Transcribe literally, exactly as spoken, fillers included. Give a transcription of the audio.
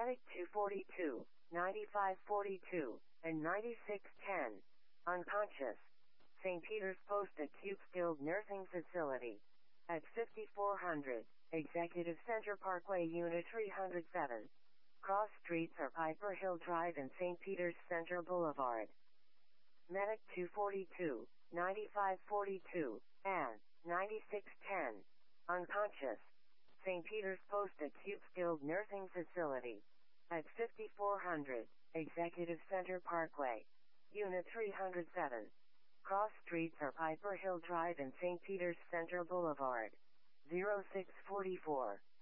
Medic two forty-two, ninety-five forty-two, and ninety-six ten. Unconscious. Saint Peter's Post Acute Skilled Nursing Facility. At fifty-four hundred, Executive Center Parkway Unit three oh seven. Cross streets are Piper Hill Drive and Saint Peter's Center Boulevard. Medic two forty-two, ninety-five forty-two, and ninety-six ten. Unconscious. Saint Peter's Post Acute Skilled Nursing Facility. At fifty-four hundred, Executive Center Parkway. Unit three oh seven. Cross streets are Piper Hill Drive and Saint Peter's Center Boulevard. zero six four four.